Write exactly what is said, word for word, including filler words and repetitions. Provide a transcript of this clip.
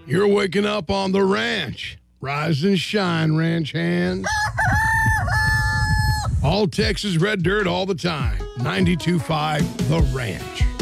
You're waking up on the ranch. Rise and shine, ranch hands. All Texas red dirt all the time. ninety-two point five The Ranch.